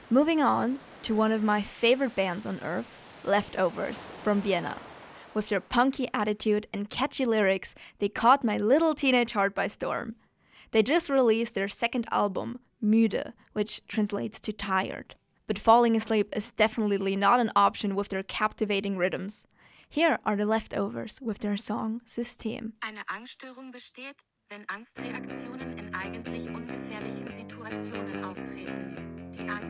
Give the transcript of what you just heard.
Moving on to one of my favorite bands on earth, Leftovers from Vienna. With their punky attitude and catchy lyrics, they caught my little teenage heart by storm. They just released their second album, Müde, which translates to tired. But falling asleep is definitely not an option with their captivating rhythms. Here are the Leftovers with their song System. Eine Angststörung besteht, wenn Angstreaktionen in eigentlich ungefährlichen Situationen auftreten. Die Angst